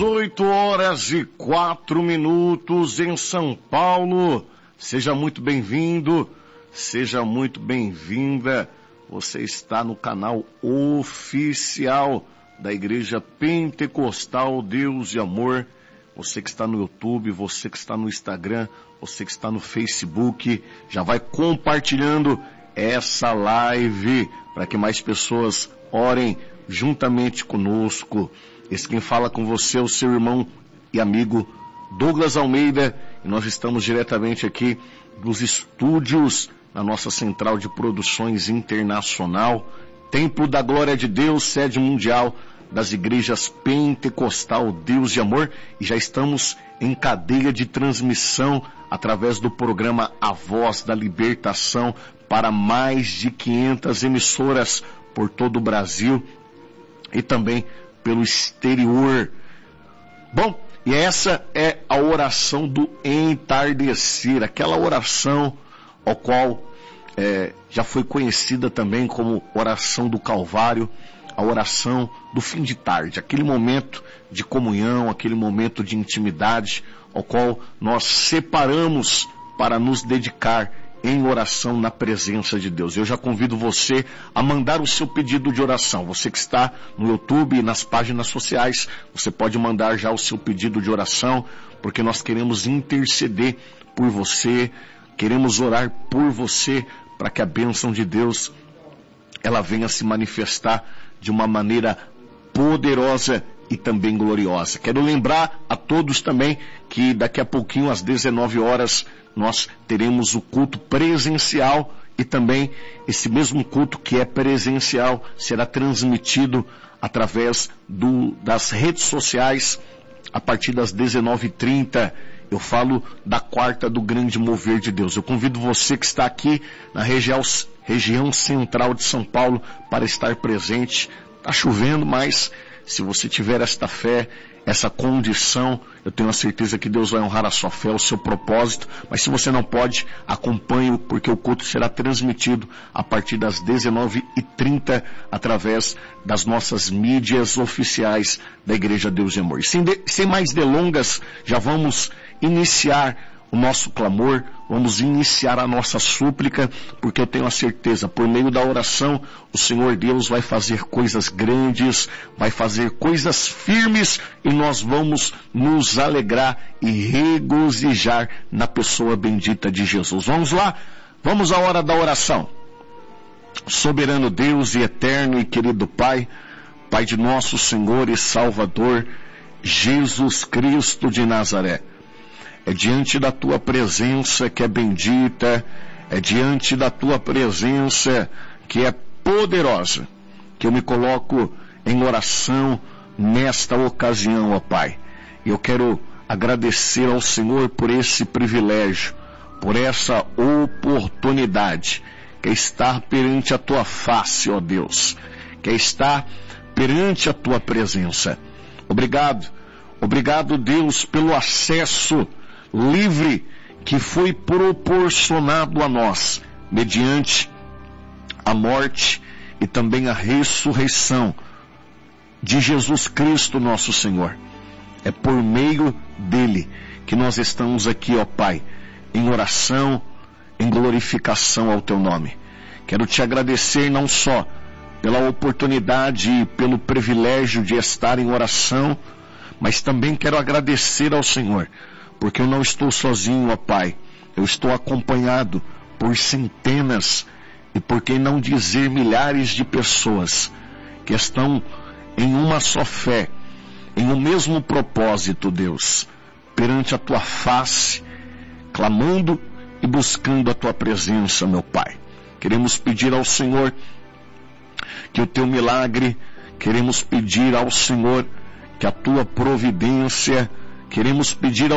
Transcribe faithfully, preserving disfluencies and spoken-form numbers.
oito horas e quatro minutos em São Paulo. Seja muito bem-vindo, seja muito bem-vinda. Você está no canal oficial da Igreja Pentecostal Deus de Amor. Você que está no YouTube, você que está no Instagram, você que está no Facebook, já vai compartilhando essa live para que mais pessoas orem juntamente conosco. Esse quem fala com você é o seu irmão e amigo Douglas Almeida, e nós estamos diretamente aqui nos estúdios na nossa central de produções internacional, Templo da Glória de Deus, sede mundial das igrejas Pentecostal Deus de Amor, e já estamos em cadeia de transmissão através do programa A Voz da Libertação para mais de quinhentas emissoras por todo o Brasil e também pelo exterior. Bom, e essa é a oração do entardecer, aquela oração ao qual é, já foi conhecida também como oração do Calvário, a oração do fim de tarde, aquele momento de comunhão, aquele momento de intimidade ao qual nós separamos para nos dedicar em oração na presença de Deus. Eu já convido você a mandar o seu pedido de oração. Você que está no YouTube e nas páginas sociais, você pode mandar já o seu pedido de oração, porque nós queremos interceder por você, queremos orar por você, para que a bênção de Deus ela venha se manifestar de uma maneira poderosa e também gloriosa. Quero lembrar a todos também que daqui a pouquinho, às dezenove horas, nós teremos o culto presencial, e também esse mesmo culto que é presencial será transmitido através do, das redes sociais a partir das dezenove e trinta. Eu falo da quarta do grande mover de Deus. Eu convido você que está aqui na região, região central de São Paulo para estar presente. Está chovendo, mas se você tiver esta fé, essa condição, eu tenho a certeza que Deus vai honrar a sua fé, o seu propósito. Mas se você não pode, acompanhe, porque o culto será transmitido a partir das dezenove e trinta através das nossas mídias oficiais da Igreja Deus de Amor. E sem, de, sem mais delongas, já vamos iniciar o nosso clamor, vamos iniciar a nossa súplica, porque eu tenho a certeza, por meio da oração, o Senhor Deus vai fazer coisas grandes, vai fazer coisas firmes, e nós vamos nos alegrar e regozijar na pessoa bendita de Jesus. Vamos lá? Vamos à hora da oração. Soberano Deus e eterno e querido Pai, Pai de nosso Senhor e Salvador, Jesus Cristo de Nazaré, é diante da tua presença que é bendita, é diante da tua presença que é poderosa, que eu me coloco em oração nesta ocasião, ó Pai. Eu quero agradecer ao Senhor por esse privilégio, por essa oportunidade, que é estar perante a tua face, ó Deus, que é estar perante a tua presença. Obrigado, obrigado, Deus, pelo acesso livre que foi proporcionado a nós mediante a morte e também a ressurreição de Jesus Cristo nosso Senhor. É por meio dele que nós estamos aqui, ó Pai, em oração, em glorificação ao teu nome. Quero te agradecer não só pela oportunidade e pelo privilégio de estar em oração, mas também quero agradecer ao Senhor, porque eu não estou sozinho, ó Pai. Eu estou acompanhado por centenas, e por que não dizer milhares de pessoas que estão em uma só fé, em um mesmo propósito, Deus, perante a tua face, clamando e buscando a tua presença, meu Pai. Queremos pedir ao Senhor que o teu milagre, queremos pedir ao Senhor que a tua providência, queremos pedir ao